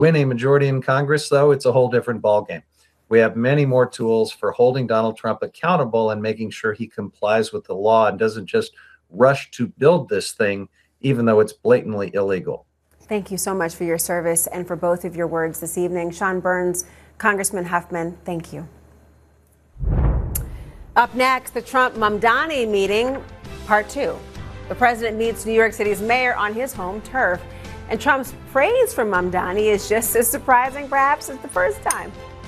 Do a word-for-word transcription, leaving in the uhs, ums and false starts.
Win a majority in Congress, though, it's a whole different ballgame. We have many more tools for holding Donald Trump accountable and making sure he complies with the law and doesn't just rush to build this thing, even though it's blatantly illegal. Thank you so much for your service and for both of your words this evening. Sean Burns, Congressman Huffman, thank you. Up next, the Trump-Mamdani meeting, part two. The president meets New York City's mayor on his home turf. And Trump's praise for Mamdani is just as surprising, perhaps, as the first time.